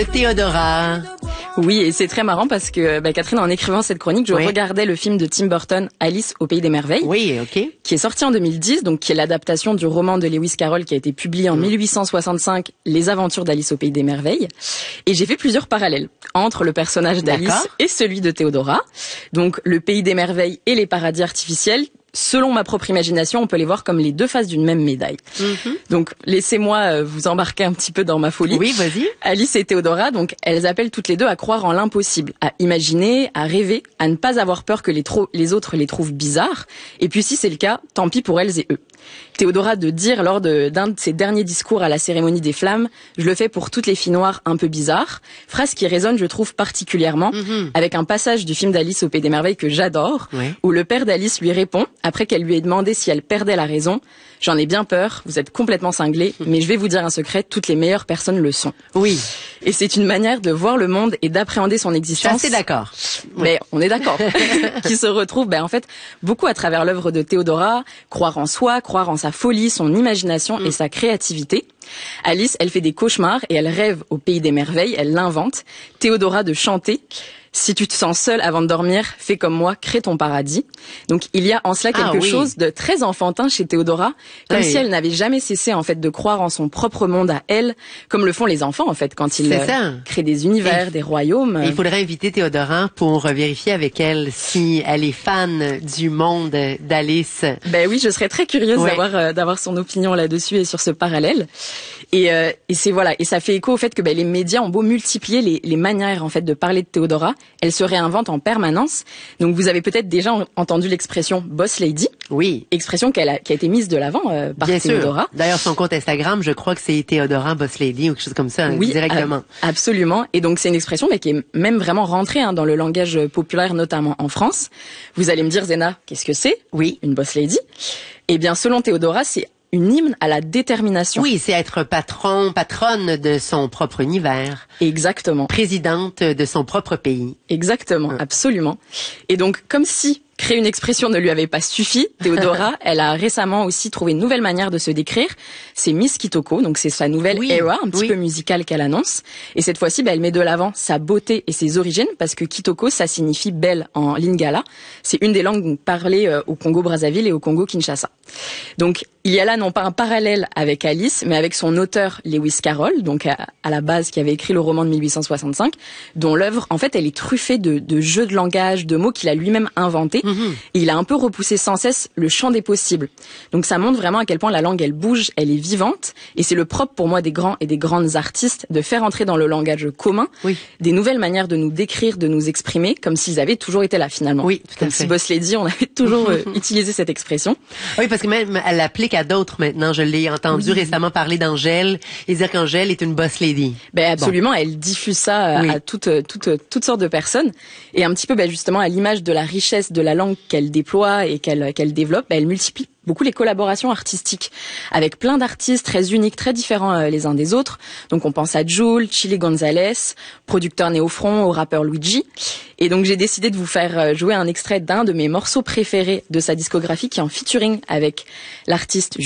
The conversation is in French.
Théodora. Oui, et c'est très marrant parce que Catherine, en écrivant cette chronique, je regardais le film de Tim Burton, Alice au Pays des Merveilles, qui est sorti en 2010, donc qui est l'adaptation du roman de Lewis Carroll qui a été publié en 1865, Les Aventures d'Alice au Pays des Merveilles. Et j'ai fait plusieurs parallèles entre le personnage d'Alice et celui de Théodora. Donc le Pays des Merveilles et les paradis artificiels. Selon ma propre imagination, on peut les voir comme les deux faces d'une même médaille. Donc, laissez-moi vous embarquer un petit peu dans ma folie. Oui, vas-y. Alice et Théodora, donc, elles appellent toutes les deux à croire en l'impossible, à imaginer, à rêver, à ne pas avoir peur que les autres les trouvent bizarres. Et puis, si c'est le cas, tant pis pour elles et eux. Théodora de dire lors d'un de ses derniers discours à la cérémonie des flammes, je le fais pour toutes les filles noires un peu bizarres. Phrase qui résonne, je trouve, particulièrement avec un passage du film d'Alice au Pays des Merveilles que j'adore, où le père d'Alice lui répond, après qu'elle lui ait demandé si elle perdait la raison: j'en ai bien peur, vous êtes complètement cinglé, mais je vais vous dire un secret, toutes les meilleures personnes le sont. Oui. Et c'est une manière de voir le monde et d'appréhender son existence. Je suis assez d'accord. Mais on est d'accord. Qui se retrouve, en fait, beaucoup à travers l'œuvre de Théodora, croire en soi, croire en sa folie, son imagination et sa créativité. Alice, elle fait des cauchemars et elle rêve au Pays des Merveilles, elle l'invente. Théodora de chanter. Si tu te sens seule avant de dormir, fais comme moi, crée ton paradis. Donc il y a en cela quelque chose de très enfantin chez Théodora, comme si elle n'avait jamais cessé en fait de croire en son propre monde à elle, comme le font les enfants en fait quand ils créent des univers, des royaumes. Il faudrait inviter Théodora pour vérifier avec elle si elle est fan du monde d'Alice. Ben oui, je serais très curieuse d'avoir son opinion là-dessus et sur ce parallèle. Et c'est et ça fait écho au fait que les médias ont beau multiplier les manières en fait de parler de Théodora, elle se réinvente en permanence. Donc vous avez peut-être déjà entendu l'expression boss lady. Oui. Expression qui a été mise de l'avant par Théodora. D'ailleurs, son compte Instagram, je crois que c'est Théodora boss lady ou quelque chose comme ça, directement. Absolument. Et donc c'est une expression qui est même vraiment rentrée dans le langage populaire, notamment en France. Vous allez me dire, Zéna, qu'est-ce que c'est? Oui. Une boss lady. Eh bien, selon Théodora, c'est une hymne à la détermination. Oui, c'est être patronne de son propre univers. Exactement. Présidente de son propre pays. Exactement, absolument. Et donc, comme si créer une expression ne lui avait pas suffi, Théodora, elle a récemment aussi trouvé une nouvelle manière de se décrire. C'est Miss Kitoko, donc c'est sa nouvelle era, un petit peu musicale qu'elle annonce. Et cette fois-ci, elle met de l'avant sa beauté et ses origines, parce que Kitoko, ça signifie belle en lingala. C'est une des langues parlées au Congo-Brazzaville et au Congo-Kinshasa. Donc, il y a là non pas un parallèle avec Alice, mais avec son auteur Lewis Carroll, donc à la base qui avait écrit le roman de 1865, dont l'œuvre, en fait, elle est truffée de jeux de langage, de mots qu'il a lui-même inventés. Et il a un peu repoussé sans cesse le champ des possibles. Donc ça montre vraiment à quel point la langue, elle bouge, elle est vivante. Et c'est le propre pour moi des grands et des grandes artistes de faire entrer dans le langage commun des nouvelles manières de nous décrire, de nous exprimer, comme s'ils avaient toujours été là finalement. Oui, tout à fait. Comme si Boss Lady, on avait toujours utilisé cette expression. Oui, parce que même elle l'applique à d'autres maintenant. Je l'ai entendu récemment parler d'Angèle et dire qu'Angèle est une boss lady. Absolument, elle diffuse ça à toutes sortes de personnes. Et un petit peu justement à l'image de la richesse de la langue qu'elle déploie et qu'elle développe, elle multiplie beaucoup les collaborations artistiques avec plein d'artistes très uniques, très différents les uns des autres. Donc on pense à Jul, Chili Gonzalez, producteur Néofront, au rappeur Luigi. Et donc j'ai décidé de vous faire jouer un extrait d'un de mes morceaux préférés de sa discographie qui est en featuring avec l'artiste